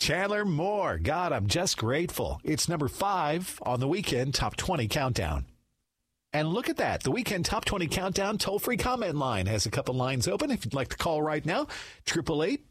Chandler Moore. God, I'm just grateful. It's number 5 on the Weekend Top 20 Countdown. And look at that. The Weekend Top 20 Countdown toll-free comment line has a couple lines open. If you'd like to call right now, 888